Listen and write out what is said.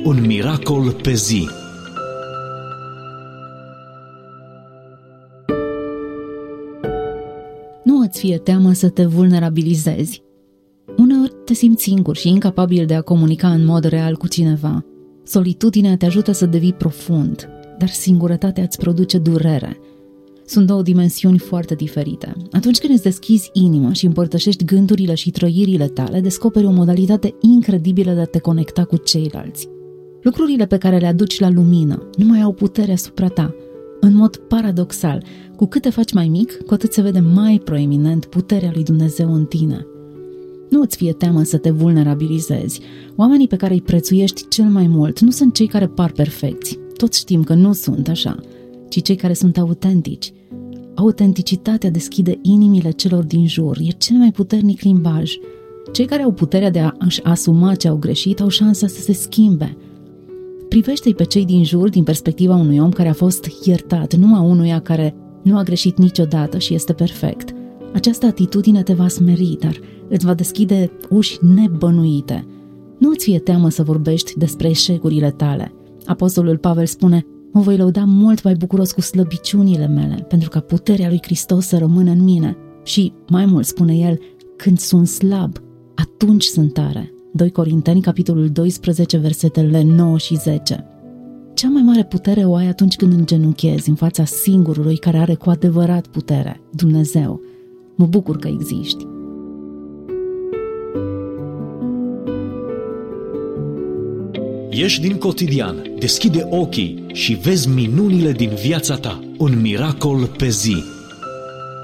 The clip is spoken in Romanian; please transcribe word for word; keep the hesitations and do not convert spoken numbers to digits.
Un miracol pe zi. Nu îți fie teamă să te vulnerabilizezi. Uneori te simți singur și incapabil de a comunica în mod real cu cineva. Solitudinea te ajută să devii profund, dar singurătatea îți produce durere. Sunt două dimensiuni foarte diferite. Atunci când îți deschizi inima și împărtășești gândurile și trăirile tale, descoperi o modalitate incredibilă de a te conecta cu ceilalți. Lucrurile pe care le aduci la lumină nu mai au putere asupra ta. În mod paradoxal, cu cât te faci mai mic, cu atât se vede mai proeminent puterea lui Dumnezeu în tine. Nu îți fie teamă să te vulnerabilizezi. Oamenii pe care îi prețuiești cel mai mult nu sunt cei care par perfecți. Toți știm că nu sunt așa, ci cei care sunt autentici. Autenticitatea deschide inimile celor din jur, e cel mai puternic limbaj. Cei care au puterea de a-și asuma ce au greșit au șansa să se schimbe. Privește-i pe cei din jur din perspectiva unui om care a fost iertat, nu a unuia care nu a greșit niciodată și este perfect. Această atitudine te va smeri, dar îți va deschide uși nebănuite. Nu îți fie teamă să vorbești despre eșecurile tale. Apostolul Pavel spune: mă voi lăuda mult mai bucuros cu slăbiciunile mele, pentru ca puterea lui Hristos să rămână în mine. Și, mai mult spune el, când sunt slab, atunci sunt tare. doi Corinteni, capitolul doisprezece, versetele nouă și zece. Cea mai mare putere o ai atunci când îngenunchezi în fața singurului care are cu adevărat putere, Dumnezeu. Mă bucur că existi. Ieși din cotidian, deschide ochii și vezi minunile din viața ta. Un miracol pe zi.